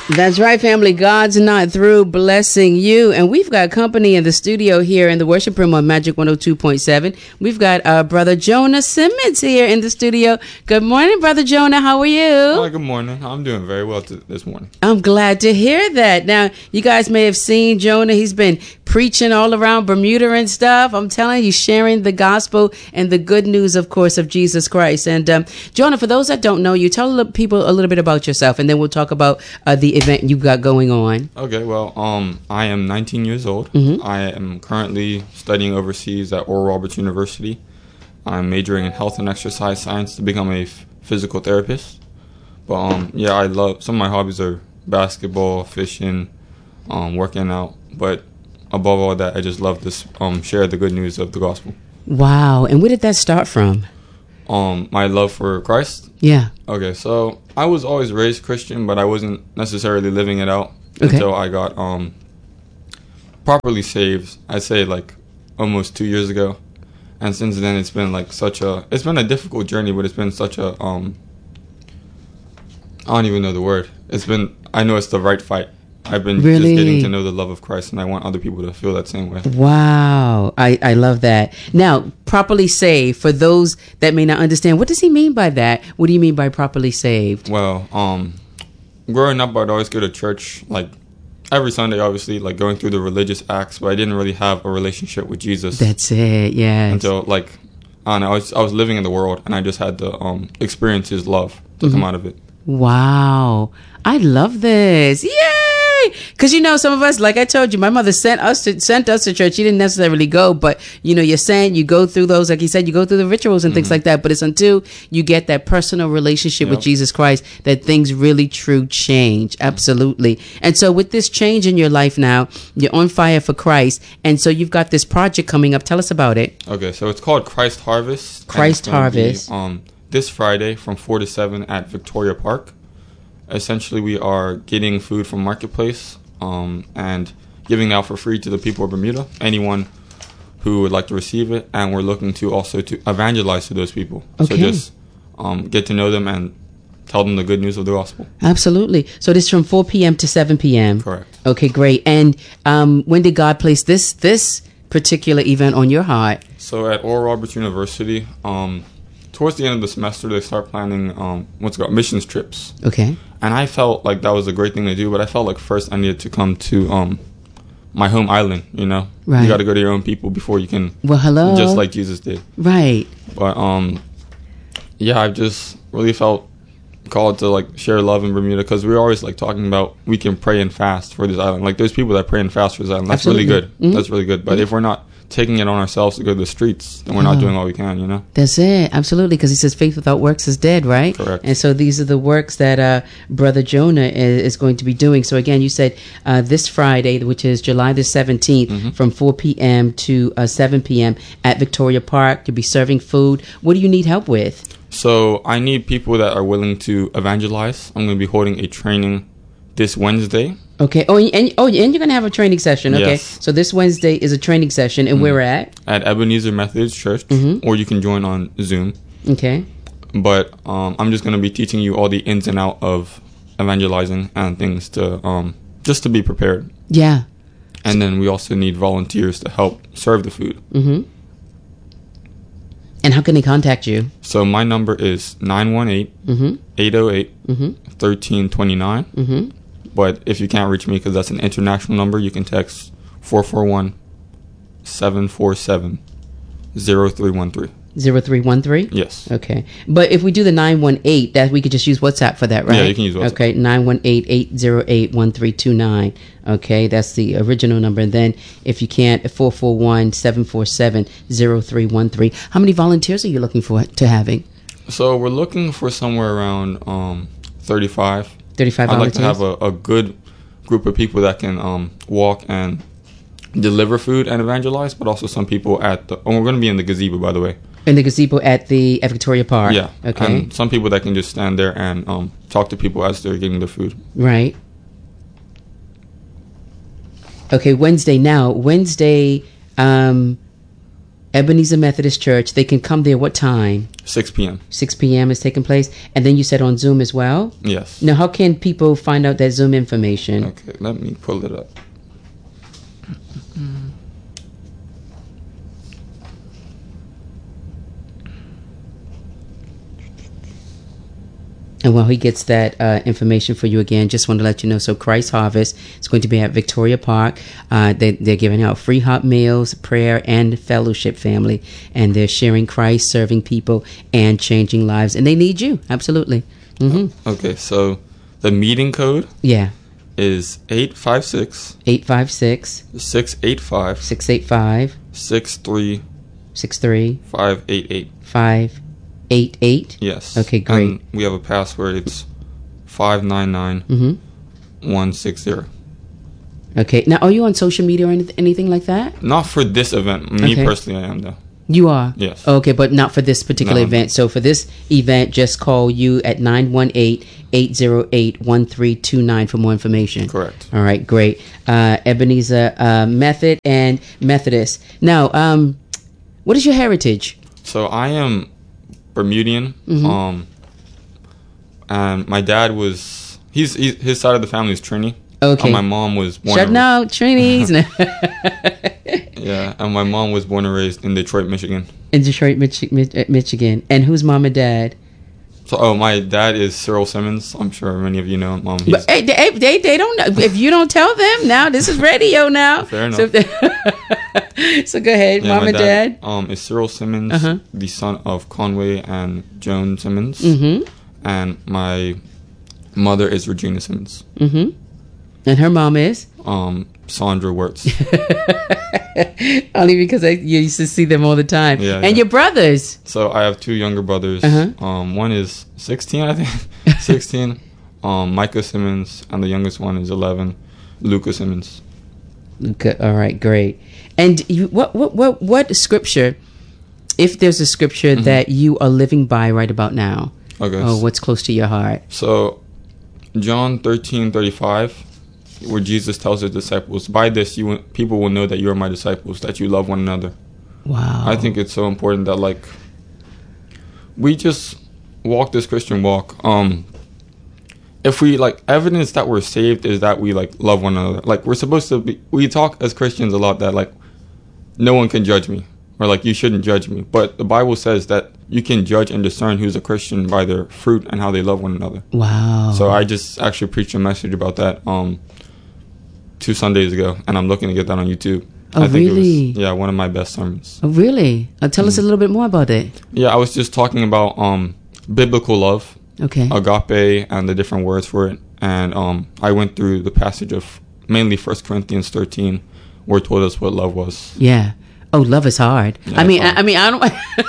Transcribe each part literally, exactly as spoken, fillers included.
That's right, family. God's not through blessing you. And we've got company in the studio here in the worship room on Magic one oh two point seven. We've got uh, Brother Jonah Simmons here in the studio. Good morning, Brother Jonah. How are you? Hi, good morning. I'm doing very well t- this morning. I'm glad to hear that. Now, you guys may have seen Jonah. He's been preaching all around Bermuda and stuff. I'm telling you, he's sharing the gospel and the good news, of course, of Jesus Christ. And um, Jonah, for those that don't know you, tell people a little bit about yourself, and then we'll talk about uh, the event you got going on. Okay, well, um, I am nineteen years old. Mm-hmm. I am currently studying overseas at Oral Roberts University. I'm majoring in health and exercise science to become a f- physical therapist. But um, yeah, I love some of my hobbies are basketball, fishing, um, working out. But above all that, I just love to um share the good news of the gospel. Wow! And where did that start from? Um, my love for Christ. Yeah. Okay, so I was always raised Christian, but I wasn't necessarily living it out Okay. until I got um properly saved. I'd say like almost two years ago, and since then it's been like such a it's been a difficult journey, but it's been such a um I don't even know the word. It's been I know it's the right fight. I've been Really? just getting to know the love of Christ, and I want other people to feel that same way. Wow. I, I love that. Now, properly saved, for those that may not understand, what does he mean by that? What do you mean by properly saved? Well, um, growing up, I'd always go to church, like, every Sunday, obviously, like, going through the religious acts, but I didn't really have a relationship with Jesus. That's it, yes. Until, like, I don't know, I was, I was living in the world, and I just had to um, experience his love to come out of it. Wow. I love this. Yay! Because, you know, some of us, like I told you, my mother sent us to sent us to church. She didn't necessarily go, but, you know, you're saying you go through those, like you said, you go through the rituals and things like that. But it's until you get that personal relationship Yep. with Jesus Christ that things really true change. Absolutely. And so with this change in your life now, you're on fire for Christ. And so you've got this project coming up. Tell us about it. Okay, so it's called Christ Harvest. and Christ it's gonna be, Harvest. um, this Friday from four to seven at Victoria Park. Essentially, we are getting food from Marketplace um, and giving out for free to the people of Bermuda, anyone who would like to receive it. And we're looking to also to evangelize to those people. Okay. So just um, get to know them and tell them the good news of the gospel. Absolutely. So this is from four p.m. to seven p.m. Correct. Okay, great. And um, when did God place this this particular event on your heart? So at Oral Roberts University, um, towards the end of the semester, they start planning um, what's called missions trips. Okay. And I felt like that was a great thing to do, but I felt like first I needed to come to um, my home island, you know? Right. You got to go to your own people before you can, Well, hello. just like Jesus did. Right. But, um, yeah, I just really felt called to, like, share love in Bermuda because we were always, like, talking about we can pray and fast for this island. Like, there's people that pray and fast for this island. That's Absolutely. really good. Mhm. That's really good. But Mhm. if we're not taking it on ourselves to go to the streets, then we're not Oh. doing all we can, you know? That's it. Absolutely. Because he says faith without works is dead, right? Correct. And so these are the works that uh, Brother Jonah is, is going to be doing. So again, you said uh, this Friday, which is July the seventeenth, Mhm. from four p.m. to uh, seven p.m. at Victoria Park. You'll be serving food. What do you need help with? So I need people that are willing to evangelize. I'm going to be holding a training this Wednesday. Okay. Oh, and oh, and you're going to have a training session. Okay. Yes. So this Wednesday is a training session, and Mhm. where we're at. At Ebenezer Methodist Church, Mhm. or you can join on Zoom. Okay. But um, I'm just going to be teaching you all the ins and out of evangelizing and things to um, just to be prepared. Yeah. And then we also need volunteers to help serve the food. Mm-hmm. And how can they contact you? So my number is nine one eight, Mm-hmm. eight oh eight, Mm-hmm. one three two nine. Mm-hmm. But if you can't reach me because that's an international number, you can text four four one, seven four seven, zero three one three. Zero three one three. Yes. Okay, but if we do the nine one eight, that we could just use WhatsApp for that, right? Yeah, you can use WhatsApp. Okay, nine one eight eight zero eight one three two nine. Okay, that's the original number. And then if you can't, four four one seven four seven zero three one three. How many volunteers are you looking for to having? So we're looking for somewhere around um, thirty-five. Thirty-five I'd like volunteers. to have a, a good group of people that can um, walk and deliver food and evangelize, but also some people at the. Oh, we're going to be in the gazebo, by the way. In the gazebo at the at Victoria Park. Yeah. Okay. And some people that can just stand there and um, talk to people as they're getting their food. Right. Okay, Wednesday now. Wednesday, um, Ebenezer Methodist Church. They can come there what time? six p.m. six p.m. is taking place. And then you said on Zoom as well? Yes. Now, how can people find out that Zoom information? Okay, let me pull it up. And while he gets that uh, information for you again, just want to let you know, so Christ Harvest is going to be at Victoria Park. Uh, they, they're giving out free hot meals, prayer, and fellowship, family. And they're sharing Christ, serving people, and changing lives. And they need you. Absolutely. Mm-hmm. Okay, so the meeting code yeah. is eight five six, eight five six, six eight five, six eight five, six three six three five eight eight. five eight eight. Yes. Okay, great. And we have a password. It's five nine nine Mm-hmm. one six zero. Okay. Now, are you on social media or anyth- anything like that? Not for this event. Me Okay. personally, I am though. You are? Yes. Okay, but not for this particular No. event. So for this event, just call you at nine one eight, eight zero eight, one three two nine for more information. Correct. All right, great. Uh, Ebenezer uh, Method and Methodist. Now, um, what is your heritage? So I am Bermudian. Mhm. Um, and my dad was he's, he's his side of the family is Trini. Okay. And my mom was born. Shut and, out, Trinities. Yeah, and my mom was born and raised in Detroit, Michigan. In Detroit, Mich- Mich- Michigan. And who's mom and dad? So, oh, my dad is Cyril Simmons. I'm sure many of you know him. Um, he's, But hey, they, they they don't know. If you don't tell them now, this is radio now. Fair enough. So, so go ahead, yeah, mom my and dad. Um, is Cyril Simmons, Uh-huh. the son of Conway and Joan Simmons, Mm-hmm. and my mother is Regina Simmons. Mm-hmm. And her mom is? Um, Sandra Wirtz. Only because I you used to see them all the time. Yeah, and yeah. your brothers? So I have two younger brothers. Uh-huh. Um, one is sixteen, I think. sixteen. Um, Micah Simmons, and the youngest one is eleven, Luca Simmons. Good. All right, great. And you, what, what, what, what scripture, if there's a scripture Mm-hmm. that you are living by right about now, Okay. or what's close to your heart? So, John thirteen thirty-five, where Jesus tells his disciples, "By this, you will- people will know that you are my disciples, that you love one another." Wow. I think it's so important that like we just walk this Christian walk. Um, if we like evidence that we're saved is that we like love one another. Like we're supposed to be. We talk as Christians a lot that like no one can judge me, or like you shouldn't judge me. But the Bible says that you can judge and discern who's a Christian by their fruit and how they love one another. Wow. So I just actually preached a message about that um two Sundays ago, and I'm looking to get that on YouTube. Oh, I think really? It was, yeah, one of my best sermons. Oh, really? Uh, tell us a little bit more about it. Yeah, I was just talking about um biblical love, Okay. agape, and the different words for it. And um I went through the passage of mainly First Corinthians thirteen, where it told us what love was. Yeah. Oh, love is hard. Yeah, I mean, it's hard. I, I mean, I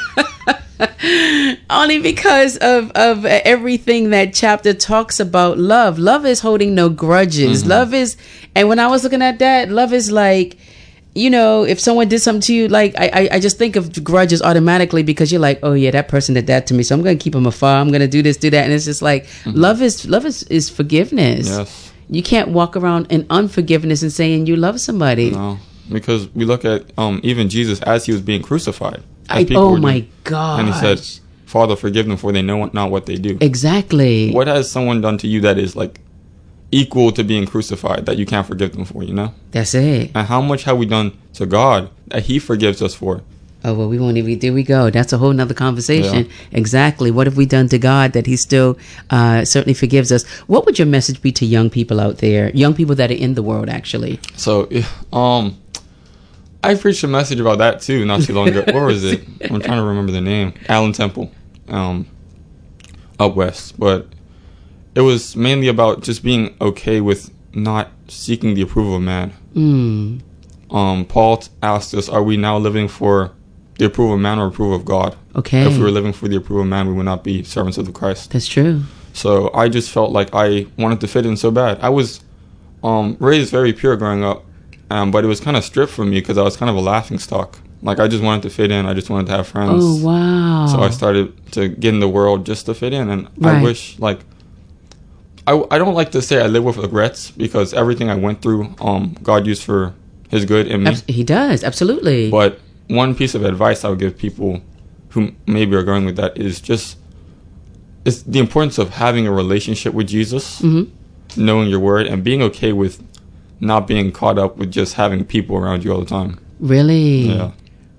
don't. Only because of of everything that chapter talks about love. Love is holding no grudges. Mm-hmm. Love is, and when I was looking at that, love is like, you know, if someone did something to you, like I, I, I just think of grudges automatically because you're like, oh yeah, that person did that to me, so I'm gonna keep them afar. I'm gonna do this, do that, and it's just like Mm-hmm. love is love is is forgiveness. Yes. You can't walk around in unforgiveness and saying you love somebody. No. Because we look at um even Jesus as he was being crucified. as I, people oh were my doing. God. And he said, "Father, forgive them, for they know not what they do." Exactly. What has someone done to you that is like equal to being crucified that you can't forgive them for, you know? That's it. And how much have we done to God that he forgives us for? Oh, well, we won't even, there we go. That's a whole nother conversation. Yeah. Exactly. What have we done to God that he still uh, certainly forgives us? What would your message be to young people out there? Young people that are in the world, actually. So, um, I preached a message about that too not too long ago. What was it? I'm trying to remember the name. Allen Temple, um, up west. But it was mainly about just being okay with not seeking the approval of man. Mm. Um, Paul t- asked us, are we now living for the approval of man or approval of God? Okay. If we were living for the approval of man, we would not be servants of the Christ. That's true. So I just felt like I wanted to fit in so bad. I was um, raised very pure growing up, um, but it was kind of stripped from me because I was kind of a laughing stock. Like I just wanted to fit in. I just wanted to have friends. Oh, wow. So I started to get in the world just to fit in. And Right. I wish, like, I, I don't like to say I live with regrets because everything I went through, um, God used for his good in me. Abs- he does. Absolutely. But one piece of advice I would give people who maybe are going with that is just it's the importance of having a relationship with Jesus, mm-hmm. knowing your word, and being okay with not being caught up with just having people around you all the time. Really? Yeah.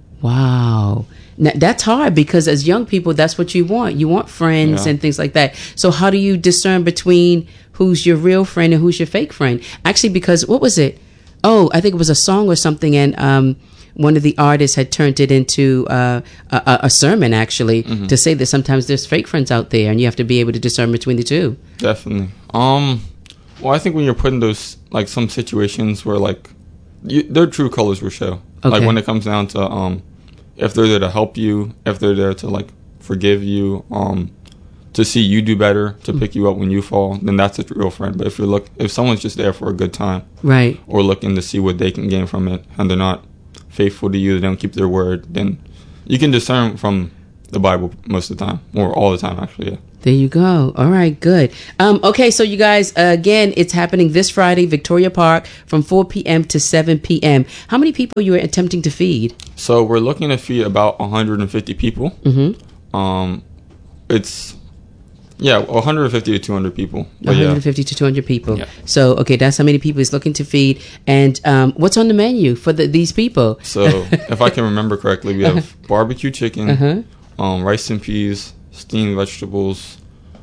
Wow. Now, that's hard because as young people, that's what you want. You want friends yeah. and things like that. So how do you discern between who's your real friend and who's your fake friend? Actually, because what was it? Oh, I think it was a song or something, and um, one of the artists had turned it into uh, a, a sermon, actually, mm-hmm. to say that sometimes there's fake friends out there, and you have to be able to discern between the two. Definitely. Um, well, I think when you're put in those, like, some situations where, like, you, their true colors will show. Okay. Like, when it comes down to um, if they're there to help you, if they're there to, like, forgive you, um, to see you do better, to pick you up when you fall, then that's a real friend. But if you're look, if someone's just there for a good time, right, or looking to see what they can gain from it, and they're not faithful to you, they don't keep their word, then you can discern from the Bible most of the time, or all the time, actually. Yeah. There you go. All right, good. Um, okay, so you guys, uh, again, it's happening this Friday, Victoria Park, from four p.m. to seven p.m. How many people you are attempting to feed? So we're looking to feed about one hundred fifty people. Mm-hmm. Um, it's Yeah, one hundred fifty to two hundred people. one hundred fifty yeah. to two hundred people. Yeah. So, okay, that's how many people he's looking to feed. And um, what's on the menu for the, these people? So, if I can remember correctly, we have barbecue chicken, uh-huh. um, rice and peas, steamed vegetables,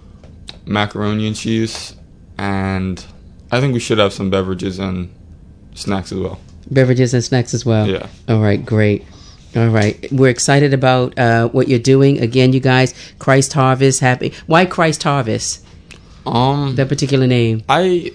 macaroni and cheese, and I think we should have some beverages and snacks as well. Beverages and snacks as well? Yeah. All right, great. All right. We're excited about uh, what you're doing. Again, you guys, Christ Harvest. Happy. Why Christ Harvest? Um, that particular name. I.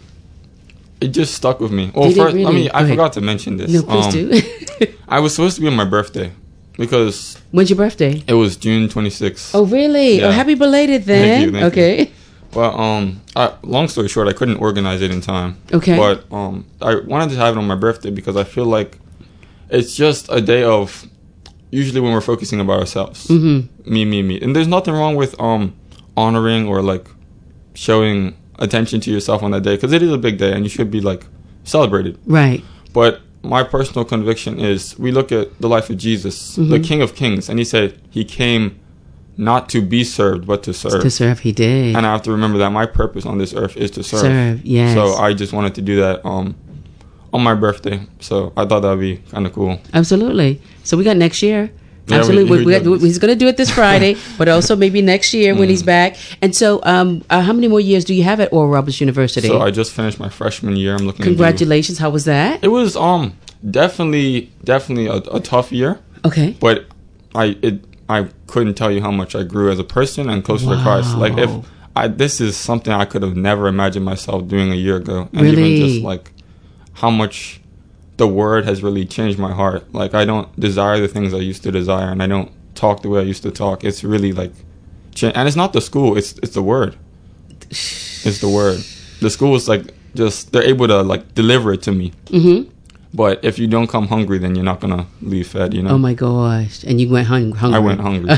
It just stuck with me. Well, Did first, it really? I mean, I Go forgot ahead. to mention this. No, please um, do. I was supposed to be on my birthday because. When's your birthday? It was June twenty-sixth. Oh, really? Yeah. Oh, happy belated then. Thank you. Thank okay. You. Well, um, I, long story short, I couldn't organize it in time. Okay. But um, I wanted to have it on my birthday because I feel like it's just a day of. Usually when we're focusing about ourselves, mm-hmm. me, me, me, and there's nothing wrong with um honoring or like showing attention to yourself on that day because it is a big day and you should be like celebrated. Right. But my personal conviction is we look at the life of Jesus, mm-hmm. the King of Kings, and he said he came not to be served but to serve. To serve, he did. And I have to remember that my purpose on this earth is to serve. Serve, yes. So I just wanted to do that um on my birthday. So I thought that would be kind of cool. Absolutely. So we got next year. Yeah, Absolutely. we, we, we, we, he's going to do it this Friday, but also maybe next year when mm. he's back. And so um, uh, how many more years do you have at Oral Roberts University? So I just finished my freshman year. I'm looking Congratulations. To do, how was that? It was um definitely, definitely a, a tough year. Okay. But I it I couldn't tell you how much I grew as a person and closer wow. to Christ. Like if I this is something I could have never imagined myself doing a year ago. And really? even just like how much the word has really changed my heart. Like I don't desire the things I used to desire, and I don't talk the way I used to talk. It's really like, and it's not the school. It's it's the word. It's the word. The school is like just they're able to like deliver it to me. Mm-hmm. But if you don't come hungry, then you're not gonna leave fed. You know. Oh my gosh! And you went hung- hungry. I went hungry.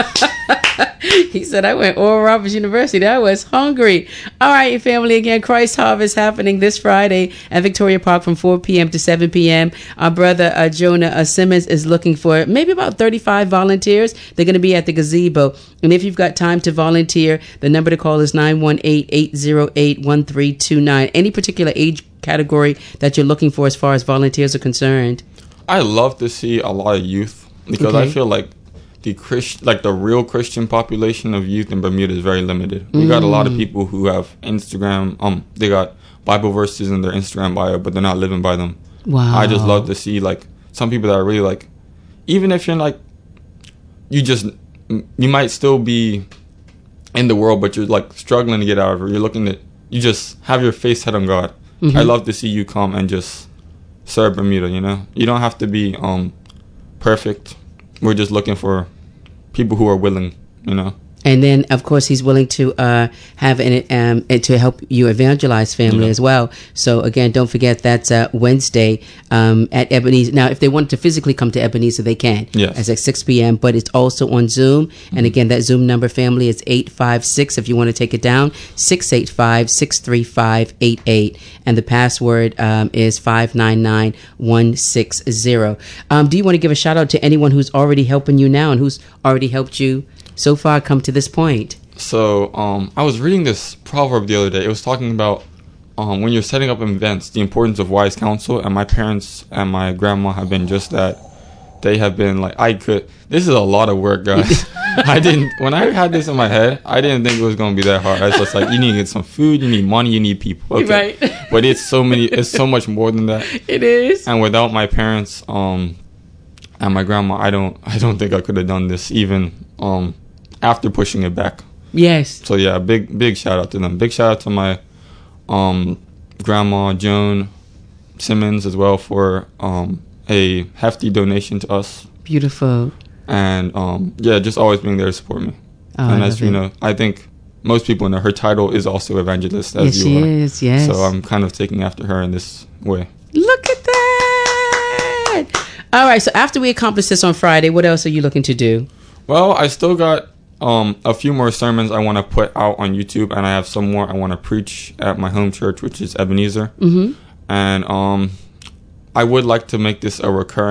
He said, I went Oral Roberts University. I was hungry. All right, family. Again, Christ Harvest happening this Friday at Victoria Park from four p.m. to seven p.m. Our brother uh, Jonah uh, Simmons is looking for maybe about thirty-five volunteers. They're going to be at the gazebo. And if you've got time to volunteer, the number to call is nine one eight, eight zero eight, one three two nine. Any particular age category that you're looking for as far as volunteers are concerned? I love to see a lot of youth because okay. I feel like the Christ, like the real Christian population of youth in Bermuda is very limited. We mm. got a lot of people who have Instagram, um, they got Bible verses in their Instagram bio, but they're not living by them. Wow. I just love to see like some people that are really like, even if you're like, you just, you might still be in the world, but you're like struggling to get out of it. You're looking to, you just have your face set on God. Mm-hmm. I love to see you come and just serve Bermuda, you know? You don't have to be um perfect. We're just looking for people who are willing, you know? And then, of course, he's willing to uh, have an um, and to help you evangelize family Yeah. as well. So again, don't forget that's uh, Wednesday um, at Ebenezer. Now, if they want to physically come to Ebenezer, they can. Yes. It's at six p.m. But it's also on Zoom. Mm-hmm. And again, that Zoom number, family, is eight five six. If you want to take it down, six eight five, six three five, eight eight, and the password um, is five nine nine one six zero. Um, do you want to give a shout out to anyone who's already helping you now and who's already helped you so far come to this point? So um, I was reading this proverb the other day. It was talking about um, when you're setting up events, the importance of wise counsel. And my parents and my grandma have been just that. They have been like, I could. This is a lot of work, guys. I didn't. When I had this in my head, I didn't think it was going to be that hard. I was just like, you need to get some food, you need money, you need people. Okay. Right. But it's so many. It's so much more than that. It is. And without my parents um, and my grandma, I don't. I don't think I could have done this even um, after pushing it back. Yes. So yeah, big big shout out to them. Big shout out to my um, grandma Joan Simmons as well for um, a hefty donation to us. Beautiful. And um, yeah, just always being there to support me. Oh, and I as love you it. know, I think most people know her title is also evangelist, as Yes, you she are. is. Yes. So I'm kind of taking after her in this way. Look at that. All right. So after we accomplish this on Friday, what else are you looking to do? Well, I still got um, a few more sermons I want to put out on YouTube, and I have some more I want to preach at my home church, which is Ebenezer. Mm-hmm. And um, I would like to make this a recurring